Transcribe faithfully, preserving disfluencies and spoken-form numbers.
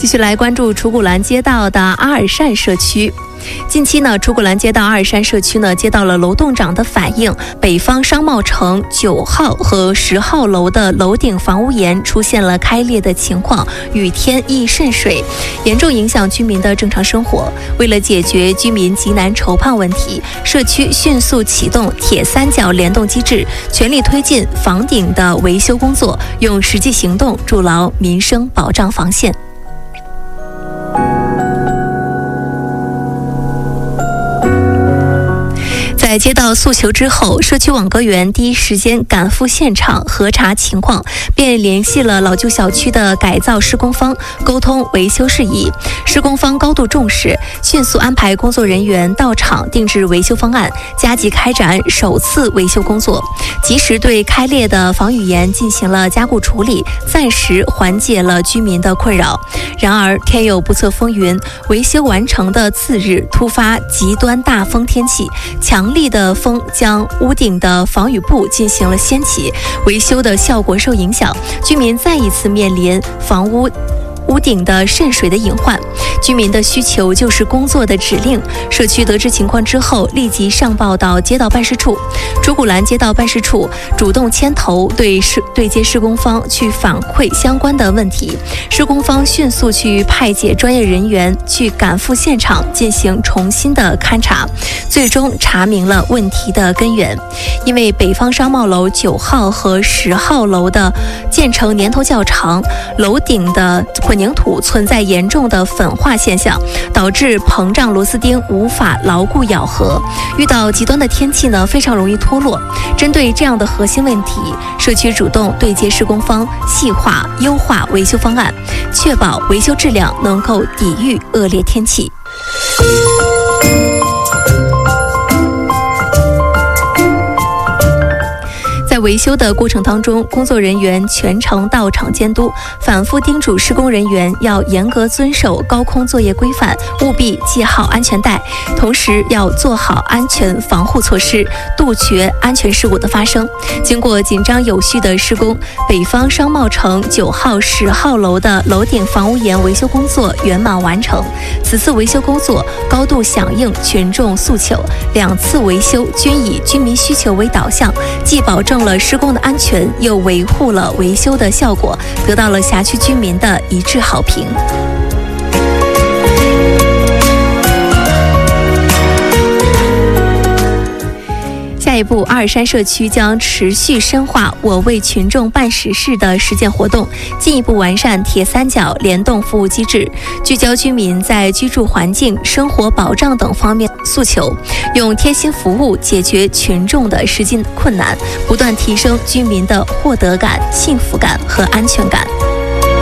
继续来关注楚古兰街道的阿尔善社区。近期呢，楚古兰街道阿尔善社区呢接到了楼栋长的反映，北方商贸城九号和十号楼的楼顶房屋檐出现了开裂的情况，雨天易渗水，严重影响居民的正常生活。为了解决居民急难愁盼问题，社区迅速启动铁三角联动机制，全力推进房顶的维修工作，用实际行动筑牢民生保障防线。在接到诉求之后，社区网格员第一时间赶赴现场核查情况，便联系了老旧小区的改造施工方，沟通维修事宜。施工方高度重视，迅速安排工作人员到场定制维修方案，加急开展首次维修工作，及时对开裂的防雨檐进行了加固处理，暂时缓解了居民的困扰。然而天有不测风云，维修完成的次日突发极端大风天气，强力的风将屋顶的防雨布进行了掀起，维修的效果受影响，居民再一次面临房屋屋顶的渗水的隐患。居民的需求就是工作的指令，社区得知情况之后立即上报到街道办事处，楚古兰街道办事处主动牵头对施对接施工方去反馈相关的问题，施工方迅速去派遣专业人员去赶赴现场进行重新的勘查，最终查明了问题的根源。因为北方商贸楼九号和十号楼的建成年头较长，楼顶的混凝土存在严重的粉化现象，导致膨胀螺丝钉无法牢固咬合，遇到极端的天气呢，非常容易脱落。针对这样的核心问题，社区主动对接施工方，细化优化维修方案，确保维修质量能够抵御恶劣天气。在维修的过程当中，工作人员全程到场监督，反复叮嘱施工人员要严格遵守高空作业规范，务必系好安全带，同时要做好安全防护措施，杜绝安全事故的发生。经过紧张有序的施工，北方商贸城九号、十号楼的楼顶房屋檐维修工作圆满完成。此次维修工作高度响应群众诉求，两次维修均以居民需求为导向，既保证了施工的安全，又维护了维修的效果，得到了辖区居民的一致好评。下一步，阿尔山社区将持续深化我为群众办实事的实践活动，进一步完善铁三角联动服务机制，聚焦居民在居住环境、生活保障等方面诉求，用贴心服务解决群众的实际困难，不断提升居民的获得感、幸福感和安全感。